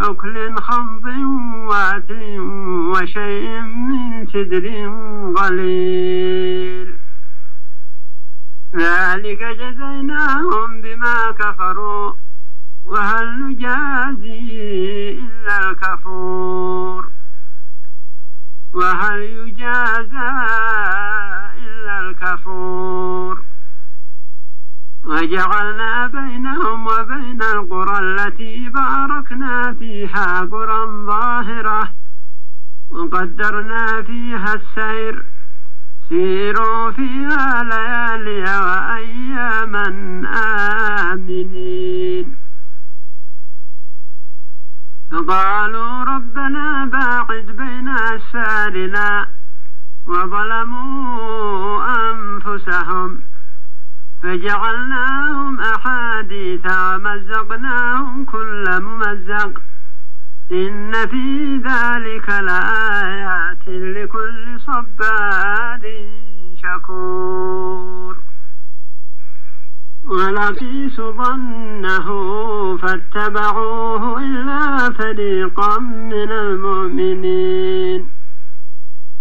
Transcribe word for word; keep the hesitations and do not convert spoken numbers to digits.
أكل خمط واتل وشيء من سدر قليل ذلك جزيناهم بما كفروا وهل نجازي إلا الكفور وهل يجازى إلا الكفور وجعلنا بينهم وبين القرى التي باركنا فيها قرى ظاهرة وقدرنا فيها السير سيروا فيها ليالي وأياما آمنين فقالوا ربنا باعد بين أسفارنا وظلموا أنفسهم فجعلناهم أحاديث ومزقناهم كل ممزق إن في ذلك لآيات لكل صبار شكور ولقيس ظنه فاتبعوه إلا فريقا من المؤمنين